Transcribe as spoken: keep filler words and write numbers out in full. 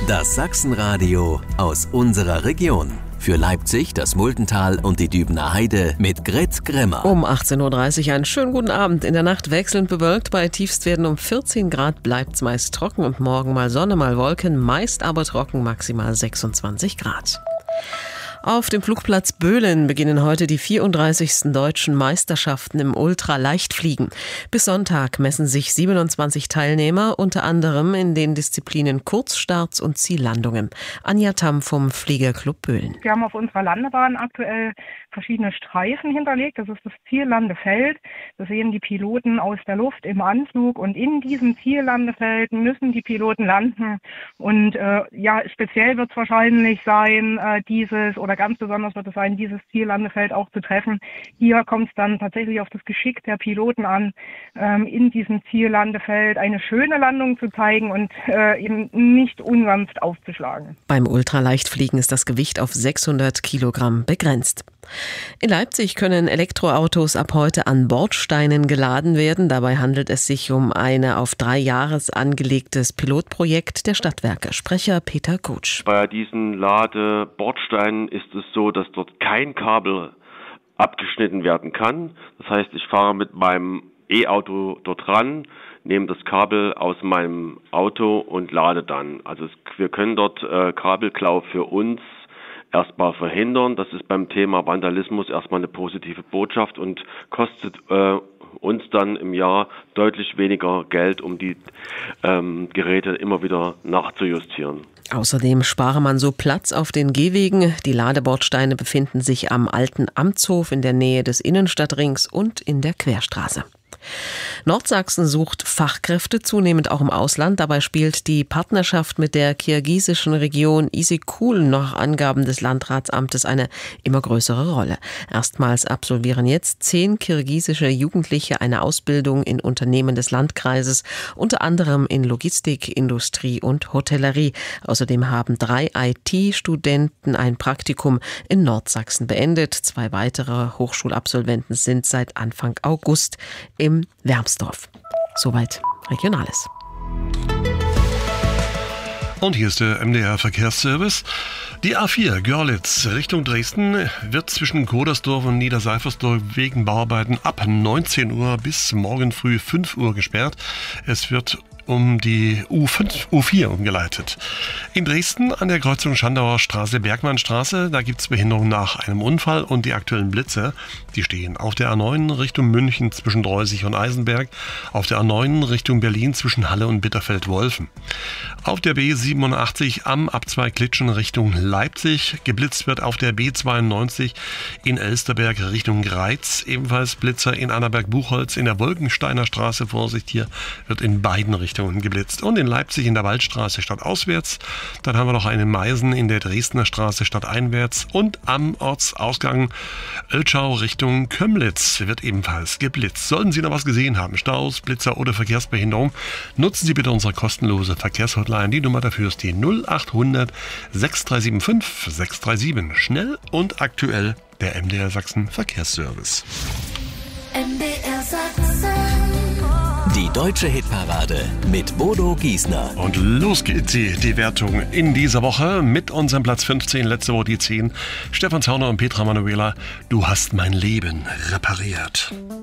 Das Sachsenradio aus unserer Region. Für Leipzig, das Muldental und die Dübener Heide mit Grit Grimmer. Um achtzehn Uhr dreißig einen schönen guten Abend. In der Nacht wechselnd bewölkt, bei Tiefstwerten um vierzehn Grad bleibt's meist trocken und morgen mal Sonne, mal Wolken, meist aber trocken, maximal sechsundzwanzig Grad. Auf dem Flugplatz Böhlen beginnen heute die vierunddreißigsten deutschen Meisterschaften im Ultraleichtfliegen. Bis Sonntag messen sich siebenundzwanzig Teilnehmer, unter anderem in den Disziplinen Kurzstarts und Ziellandungen. Anja Tamm vom Fliegerclub Böhlen. Wir haben auf unserer Landebahn aktuell verschiedene Streifen hinterlegt. Das ist das Ziellandefeld. Das sehen die Piloten aus der Luft im Anflug. Und in diesem Ziellandefeld müssen die Piloten landen. Und äh, ja, speziell wird es wahrscheinlich sein, äh, dieses oder ganz besonders wird es sein, dieses Ziellandefeld auch zu treffen. Hier kommt es dann tatsächlich auf das Geschick der Piloten an, ähm, in diesem Ziellandefeld eine schöne Landung zu zeigen und äh, eben nicht unsanft aufzuschlagen. Beim Ultraleichtfliegen ist das Gewicht auf sechshundert Kilogramm begrenzt. In Leipzig können Elektroautos ab heute an Bordsteinen geladen werden. Dabei handelt es sich um ein auf drei Jahre angelegtes Pilotprojekt der Stadtwerke. Sprecher Peter Kutsch. Bei diesen Ladebordsteinen ist es so, dass dort kein Kabel abgeschnitten werden kann. Das heißt, ich fahre mit meinem E-Auto dort ran, nehme das Kabel aus meinem Auto und lade dann. Also es, wir können dort äh, Kabelklau für uns erstmal verhindern. Das ist beim Thema Vandalismus erstmal eine positive Botschaft und kostet äh, uns dann im Jahr deutlich weniger Geld, um die ähm, Geräte immer wieder nachzujustieren. Außerdem spare man so Platz auf den Gehwegen. Die Ladebordsteine befinden sich am alten Amtshof in der Nähe des Innenstadtrings und in der Querstraße. Nordsachsen sucht Fachkräfte, zunehmend auch im Ausland. Dabei spielt die Partnerschaft mit der kirgisischen Region Isikul nach Angaben des Landratsamtes eine immer größere Rolle. Erstmals absolvieren jetzt zehn kirgisische Jugendliche eine Ausbildung in Unternehmen des Landkreises, unter anderem in Logistik, Industrie und Hotellerie. Außerdem haben drei I T-Studenten ein Praktikum in Nordsachsen beendet. Zwei weitere Hochschulabsolventen sind seit Anfang August im Wermsdorf. Soweit Regionales. Und hier ist der M D R Verkehrsservice. Die A vier Görlitz Richtung Dresden wird zwischen Kodersdorf und Niederseifersdorf wegen Bauarbeiten ab neunzehn Uhr bis morgen früh fünf Uhr gesperrt. Es wird um die U fünf, U vier umgeleitet. In Dresden an der Kreuzung Schandauer Straße, Bergmannstraße, da gibt es Behinderung nach einem Unfall und die aktuellen Blitze, die stehen auf der A neun Richtung München zwischen Dreusig und Eisenberg, auf der A neun Richtung Berlin zwischen Halle und Bitterfeld-Wolfen. Auf der B siebenundachtzig am Abzweig Klitschen Richtung Leipzig, geblitzt wird auf der B zweiundneunzig in Elsterberg Richtung Greiz, ebenfalls Blitzer in Annaberg-Buchholz, in der Wolkensteiner Straße, Vorsicht, hier wird in beiden Richtungen geblitzt. Und in Leipzig in der Waldstraße stadtauswärts. Dann haben wir noch einen Meisen in der Dresdner Straße stadteinwärts. Und am Ortsausgang Oelschau Richtung Kömlitz wird ebenfalls geblitzt. Sollten Sie noch was gesehen haben, Staus, Blitzer oder Verkehrsbehinderung, nutzen Sie bitte unsere kostenlose Verkehrshotline. Die Nummer dafür ist die null achthundert sechs drei sieben fünf sechs drei sieben. Schnell und aktuell der M D R Sachsen Verkehrsservice. M D R Sachsen. Die deutsche Hitparade mit Bodo Giesner. Und los geht die, die Wertung in dieser Woche mit unserem Platz fünfzehn, letzte Woche die zehn. Stefan Zauner und Petra Manuela, du hast mein Leben repariert.